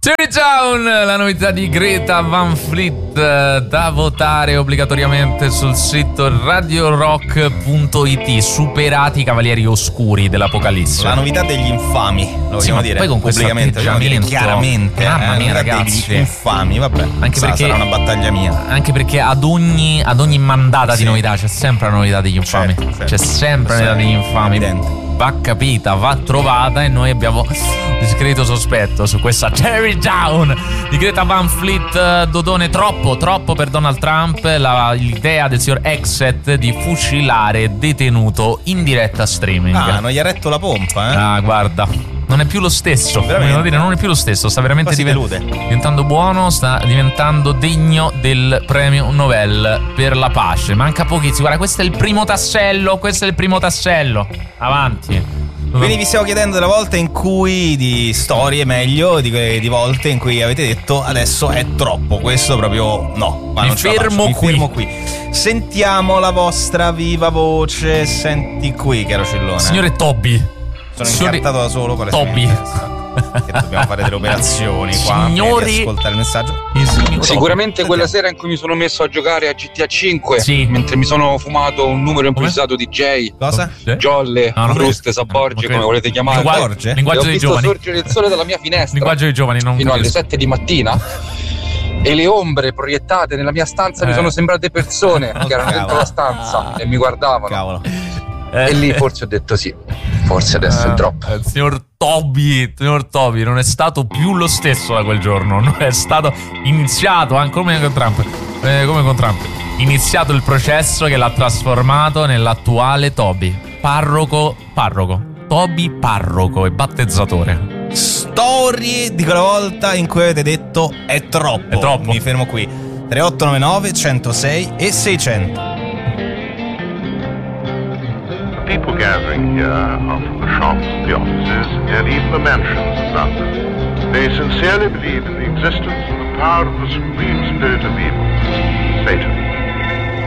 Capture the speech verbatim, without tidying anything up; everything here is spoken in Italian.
Cherry Town, la novità di Greta Van Fleet, da votare obbligatoriamente sul sito radio rock punto it. Superati i cavalieri oscuri dell'Apocalisse. La novità degli infami, lo vogliamo sì, dire poi con pubblicamente, questo dire chiaramente. Mamma eh, mia, ragazzi, degli infami, vabbè. Anche sa, perché sarà una battaglia mia. Anche perché ad ogni, ad ogni mandata sì. di novità c'è sempre la novità degli infami. Certo, certo. C'è sempre la novità degli infami. Evidente. Va capita, va trovata, e noi abbiamo discreto sospetto su questa Cherry Town di Greta Van Fleet. Dodone troppo, troppo per Donald Trump. La, l'idea del signor Exet di fucilare detenuto in diretta streaming. Ah, non gli ha retto la pompa, eh? Ah, guarda, non è più lo stesso. Volevo dire, non è più lo stesso. Sta veramente diven- diventando buono. Sta diventando degno del premio Nobel per la pace. Manca pochissimo. Guarda, questo è il primo tassello. Questo è il primo tassello. Avanti. Quindi vi stiamo chiedendo della volta in cui, di storie meglio, di, di volte in cui avete detto adesso è troppo, questo proprio no. Mi, non fermo Mi qui. fermo qui. Sentiamo la vostra viva voce. Senti qui, caro Cillone. Signore Toby. Sono Signore incartato da solo con le Toby. Che dobbiamo fare delle operazioni qua. Signori, ascoltare il messaggio. Il Sicuramente Toby. quella sera in cui mi sono messo a giocare a G T A cinque, sì. mentre mi sono fumato un numero improvvisato di J. Cosa? Jolle, no, no, Fruste, no, Saborge, no, come volete chiamare. Linguaggio, linguaggio e ho dei visto giovani. sorgere il sole dalla mia finestra Linguaggio dei giovani, non fino capisco. alle sette di mattina. E le ombre proiettate nella mia stanza eh. mi sono sembrate persone Oh, che erano cavolo. dentro la stanza e mi guardavano. Cavolo. Eh. E lì forse ho detto sì, forse adesso è troppo. Eh, signor Toby, signor Toby, non è stato più lo stesso da quel giorno. Non è stato iniziato, anche come con Trump. Eh, come con Trump. Iniziato il processo che l'ha trasformato nell'attuale Toby. Parroco, parroco. Toby parroco e battezzatore. Storie di quella volta in cui avete detto è troppo. È troppo. Mi fermo qui. tre otto nove nove centosei e seicento. The people gathering here are from the shops, the offices, and even the mansions of London. They sincerely believe in the existence and the power of the supreme spirit of evil, Satan.